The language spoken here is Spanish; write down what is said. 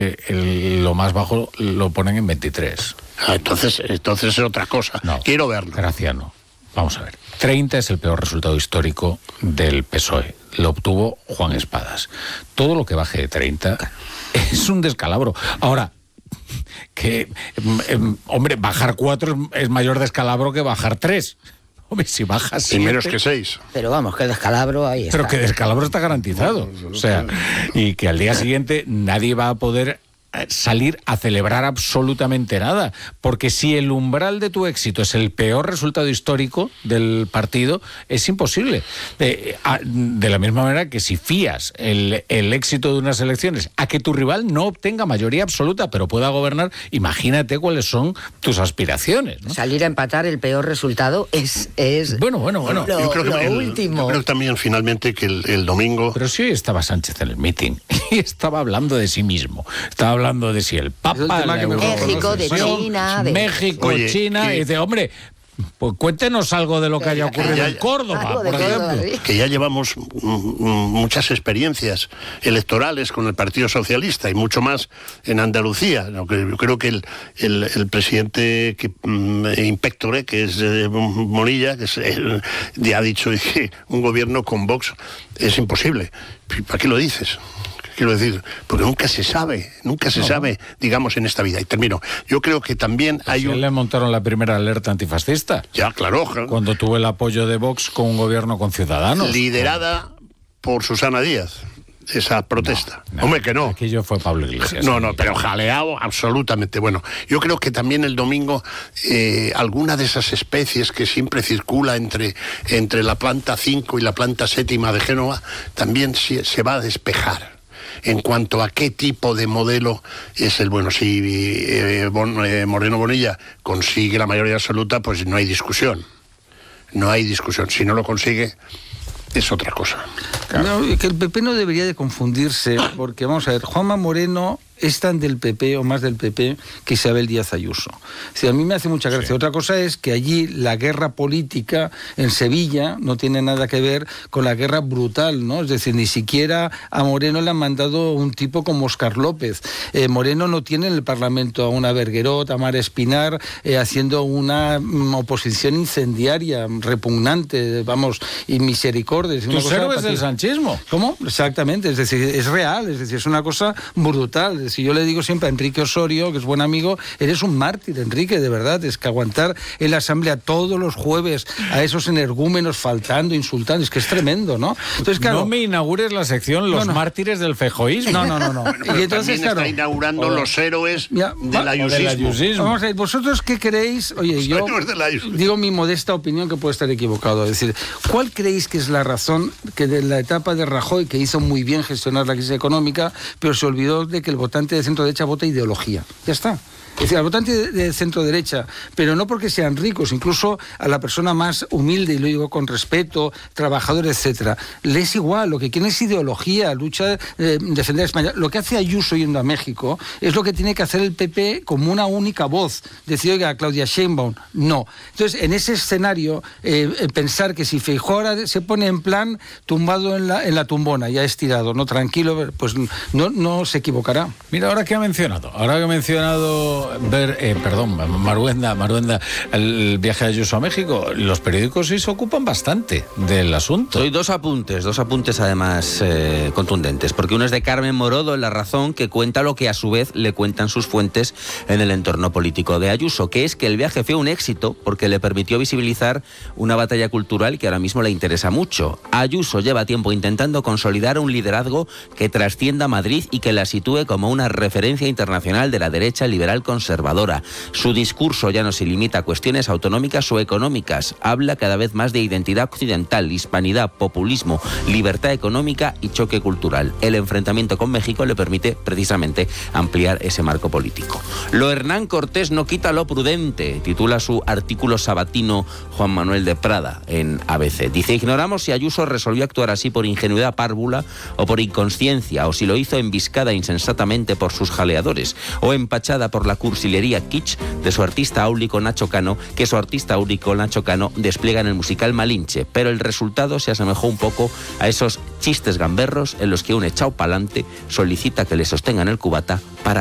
lo más bajo lo ponen en 23. Entonces es otra cosa. No, quiero verlo. Graciano. Vamos a ver. 30 es el peor resultado histórico del PSOE. Lo obtuvo Juan Espadas. Todo lo que baje de 30 es un descalabro. Ahora, hombre, bajar 4 es mayor descalabro que bajar 3. Hombre, si bajas 7... Y menos que 6. Pero vamos, que el descalabro ahí está. Pero que descalabro está garantizado. O sea, y que al día siguiente nadie va a poder salir a celebrar absolutamente nada, porque si el umbral de tu éxito es el peor resultado histórico del partido, es imposible. De la misma manera que si fías el éxito de unas elecciones a que tu rival no obtenga mayoría absoluta, pero pueda gobernar, imagínate cuáles son tus aspiraciones, ¿no? Salir a empatar el peor resultado es Bueno. Yo creo que último. Yo creo también finalmente que el domingo... Pero si hoy estaba Sánchez en el meeting y estaba hablando de sí mismo, estaba hablando de si el Papa, México, de China, México, Oye, China, y dice, hombre, pues cuéntenos algo de lo que haya ocurrido en Córdoba, por ejemplo. Que ya llevamos muchas experiencias electorales con el Partido Socialista y mucho más en Andalucía. Yo creo que el presidente Inspectore, que es Monilla, ya ha dicho que un gobierno con Vox es imposible. ¿Para qué lo dices? Quiero decir, porque nunca se sabe, digamos, en esta vida. Y termino. Yo creo que también hay le montaron la primera alerta antifascista. Ya, claro. Cuando tuvo el apoyo de Vox con un gobierno con Ciudadanos. Liderada por Susana Díaz, esa protesta. Hombre, que no. Aquello fue Pablo Iglesias. No, pero jaleado absolutamente. Bueno, yo creo que también el domingo alguna de esas especies que siempre circula entre la planta 5 y la planta 7 de Génova también se va a despejar. En cuanto a qué tipo de modelo es el bueno. Si Moreno Bonilla consigue la mayoría absoluta, pues no hay discusión. Si no lo consigue, es otra cosa. Claro. No, que el PP no debería de confundirse, porque vamos a ver, Juanma Moreno es tan del PP o más del PP que Isabel Díaz Ayuso. O sea, a mí me hace mucha gracia. Sí. Otra cosa es que allí la guerra política en Sevilla no tiene nada que ver con la guerra brutal, ¿no? Es decir, ni siquiera a Moreno le han mandado un tipo como Óscar López. Moreno no tiene en el Parlamento a una Berguerot, a Mar Espinar, haciendo una oposición incendiaria, repugnante, vamos, y misericordia. ¿Tus héroes del sanchismo? ¿Cómo? Exactamente, es decir, es real, es decir, es una cosa brutal. Si yo le digo siempre a Enrique Osorio, que es buen amigo, eres un mártir, Enrique, de verdad. Es que aguantar en la Asamblea todos los jueves a esos energúmenos faltando, insultando, es que es tremendo, ¿no? Entonces, claro, no me inaugures la sección Los mártires del fejoísmo. No. Bueno, y entonces, claro, está inaugurando los héroes del ayusismo. Vamos a ver, ¿vosotros qué creéis? Oye, yo digo mi modesta opinión, que puede estar equivocado. Es decir, ¿cuál creéis que es la razón que de la etapa de Rajoy, que hizo muy bien gestionar la crisis económica, pero se olvidó de que el votante de centro-derecha vota ideología? Ya está. Es decir, al votante de centro-derecha, pero no porque sean ricos, incluso a la persona más humilde, y lo digo con respeto, trabajador, etcétera, le es igual, lo que quiere es ideología, lucha, defender a España. Lo que hace Ayuso yendo a México es lo que tiene que hacer el PP como una única voz, decir, oiga, Claudia Sheinbaum, no. Entonces, en ese escenario, pensar que si Feijóo ahora se pone en plan tumbado en la tumbona, ya estirado, no tranquilo, pues no se equivocará. Mira, ahora que ha mencionado Maruenda, el viaje de Ayuso a México, los periódicos sí se ocupan bastante del asunto. Doy dos apuntes además contundentes, porque uno es de Carmen Morodo en La Razón, que cuenta lo que a su vez le cuentan sus fuentes en el entorno político de Ayuso, que es que el viaje fue un éxito porque le permitió visibilizar una batalla cultural que ahora mismo le interesa mucho. Ayuso lleva tiempo intentando consolidar un liderazgo que trascienda Madrid y que la sitúe como una referencia internacional de la derecha liberal conservadora. Su discurso ya no se limita a cuestiones autonómicas o económicas. Habla cada vez más de identidad occidental, hispanidad, populismo, libertad económica y choque cultural. El enfrentamiento con México le permite precisamente ampliar ese marco político. Lo Hernán Cortés no quita lo prudente, titula su artículo sabatino Juan Manuel de Prada en ABC. Dice, ignoramos si Ayuso resolvió actuar así por ingenuidad párvula o por inconsciencia, o si lo hizo embiscada insensatamente simplemente por sus jaleadores, o empachada por la cursilería kitsch de su artista áulico Nacho Cano, que su artista áulico Nacho Cano despliega en el musical Malinche, pero el resultado se asemejó un poco a esos chistes gamberros en los que un echao pa'lante solicita que le sostengan el cubata para